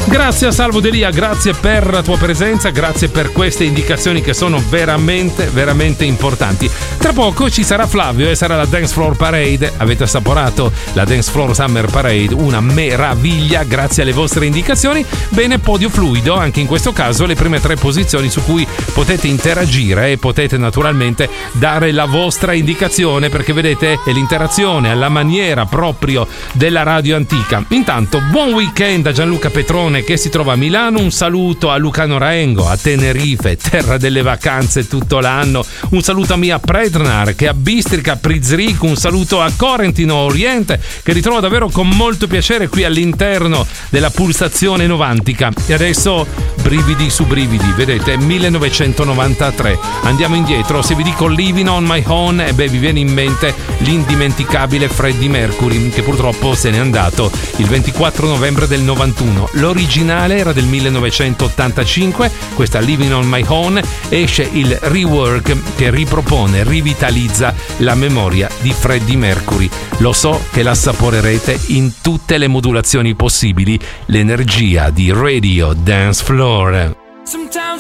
Grazie a Salvo Delia, grazie per la tua presenza, grazie per queste indicazioni che sono veramente, veramente importanti. Tra poco ci sarà Flavio e sarà la Dance Floor Parade. Avete assaporato la Dance Floor Summer Parade, una meraviglia grazie alle vostre indicazioni. Bene, podio fluido, anche in questo caso le prime 3 posizioni su cui potete interagire e potete naturalmente dare la vostra indicazione, perché vedete è l'interazione alla maniera proprio della radio antica. Intanto buon weekend a Gianluca Petrone che si trova a Milano, un saluto a Lucano Raengo, a Tenerife, terra delle vacanze tutto l'anno, un saluto a Mia Prednar che a Bistrica, Prizric, un saluto a Corentino Oriente che ritrovo davvero con molto piacere qui all'interno della pulsazione novantica. E adesso brividi su brividi, vedete, 1993, andiamo indietro. Se vi dico Living on My Own, vi viene in mente l'indimenticabile Freddie Mercury che purtroppo se n'è andato il 24 novembre del 91. L'originale era del 1985, questa Living on My Own, esce il rework che ripropone, rivitalizza la memoria di Freddie Mercury. Lo so che l'assaporerete in tutte le modulazioni possibili, l'energia di Radio Dance Floor.